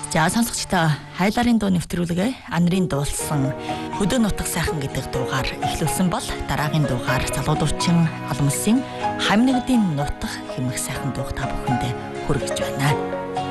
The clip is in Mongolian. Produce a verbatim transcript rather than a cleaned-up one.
За сонсогчдоо хайларын дуу нэвтрүүлгээ анарын дуулсан хөдөө нутаг сайхан гэдэг дуугаар эхлүүлсэн бол дараагийн дуугаар залуу дуучин Алмсын хамнагдын нутаг хэмэх сайхан дууг та бүхэндээ хүргэж байна.